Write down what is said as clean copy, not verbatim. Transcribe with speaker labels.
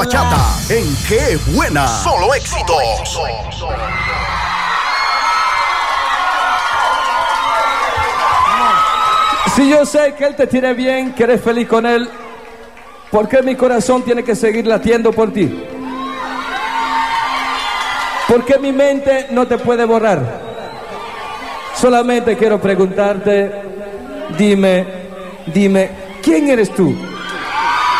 Speaker 1: Bachata en Qué Buena. Solo éxitos.
Speaker 2: Si yo sé que él te tiene bien, que eres feliz con él, ¿por qué mi corazón tiene que seguir latiendo por ti? ¿Por qué mi mente no te puede borrar? Solamente quiero preguntarte, dime, ¿quién eres tú?